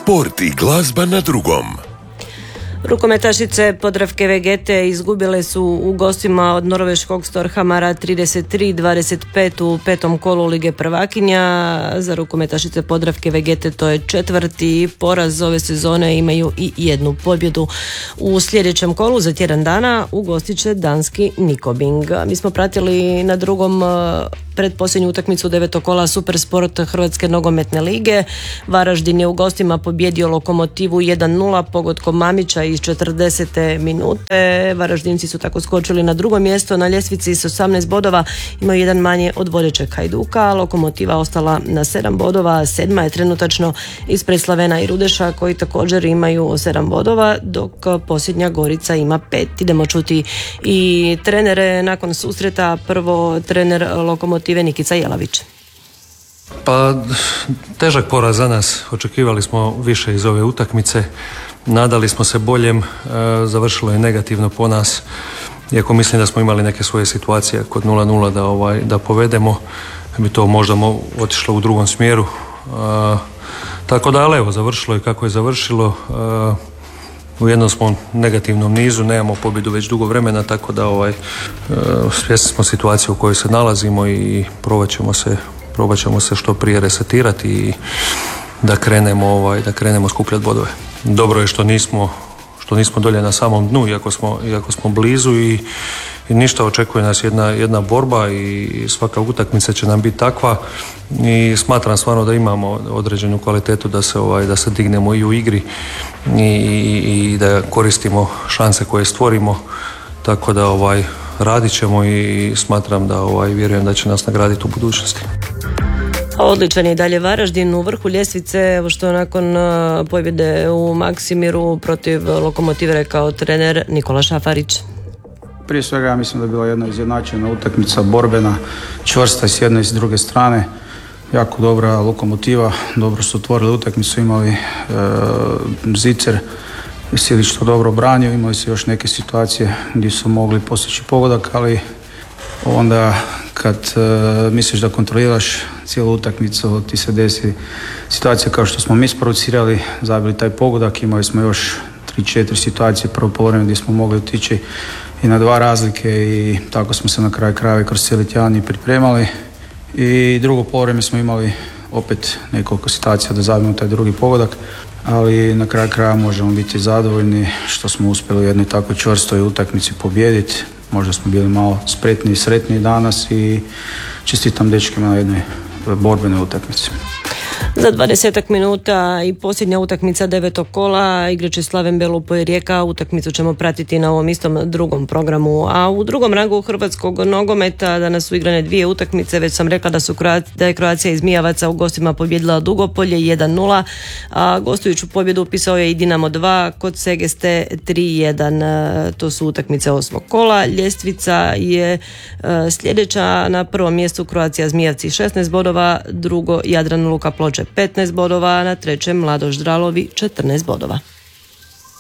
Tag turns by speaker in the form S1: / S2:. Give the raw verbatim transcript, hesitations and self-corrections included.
S1: Sport i glazba na drugom.
S2: Rukometašice Podravke Vegete izgubile su u gostima od norveškog Storhamara trideset tri dvadeset pet u petom kolu Lige prvakinja. Za rukometašice Podravke Vegete to je četvrti poraz ove sezone, imaju i jednu pobjedu. U sljedećem kolu za tjedan dana ugostit će danski Nikobing. Mi smo pratili na drugom predposljednju utakmicu devetog kola Supersport Hrvatske nogometne lige. Varaždin je u gostima pobjedio Lokomotivu jedan nula pogodkom Mamića iz četrdesete minute. Varaždinci su tako skočili na drugo mjesto na ljestvici s osamnaest bodova, imaju jedan manje od vodećeg Hajduka. Lokomotiva ostala na sedam bodova, sedma je trenutačno ispred Slavena i Rudeša koji također imaju sedam bodova, dok posljednja Gorica ima pet. Idemo čuti i trenere nakon susreta. Prvo trener Lokomotive Nikica Jelavić.
S3: Pa težak poraz za nas, očekivali smo više iz ove utakmice, nadali smo se boljem, e, završilo je negativno po nas, iako mislim da smo imali neke svoje situacije kod nula nula da, ovaj, da povedemo, bi to možda mo, otišlo u drugom smjeru, e, tako da, ali evo, završilo je kako je završilo. e, U jednom smo negativnom nizu, nemamo pobjedu već dugo vremena, tako da ovaj, e, svjesni smo situacije u kojoj se nalazimo i probat ćemo se, probat ćemo se što prije resetirati i da krenemo, ovaj, da krenemo skupljati bodove. Dobro je što nismo, što nismo dolje na samom dnu, iako smo, iako smo blizu i, i ništa, očekuje nas jedna, jedna borba i svaka utakmica će nam biti takva i smatram stvarno da imamo određenu kvalitetu da se, ovaj, da se dignemo i u igri i, i, i da koristimo šanse koje stvorimo, tako da ovaj, radit ćemo i smatram da ovaj, vjerujem da će nas nagraditi u budućnosti.
S2: Odličan je dalje Varaždin u vrhu ljestvice, što nakon pobjede u Maksimiru protiv Lokomotive rekao trener Nikola Šafarić.
S4: Prije svega ja mislim da je bila jedna izjednačena utakmica, borbena, čvrsta s jedne i s druge strane. Jako dobra Lokomotiva, dobro su otvorili utakmicu, imali e, Zicer i Silić to dobro branio, imali su još neke situacije gdje su mogli postići pogodak, ali onda kad e, misliš da kontroliraš cijelu utakmicu, ti se desi situacija kao što smo mi sprovocirali, zabili taj pogodak, imali smo još tri četiri situacije prvo poluvreme gdje smo mogli otići i na dva razlike i tako smo se na kraju krajeva kroz cijeli tjedan i pripremali. I drugo poluvreme smo imali opet nekoliko situacija da zabijemo taj drugi pogodak, ali na kraju krajeva možemo biti zadovoljni što smo uspjeli u jednoj takvoj čvrstoj utakmici pobijediti. Možda smo bili malo spretniji i sretniji danas i čestitam dečkima na jednoj borbenoj utakmici.
S2: Za dvadesetak minuta i posljednja utakmica devetog kola igraće Slaven Belupo i Rijeka. Utakmicu ćemo pratiti na ovom istom drugom programu. A u drugom rangu hrvatskog nogometa danas su igrane dvije utakmice. Već sam rekla da, su, da je Croatia iz Mijavaca u gostima pobjedila Dugopolje jedan nula, a gostujuću pobjedu upisao je i Dinamo dva kod Segeste tri jedan. To su utakmice osmog kola. Ljestvica je sljedeća: na prvom mjestu Croatia Zmijavci šesnaest bodova, drugo Jadran Luka Ploče petnaest bodova, na trećem Mladoš Dralovi četrnaest bodova.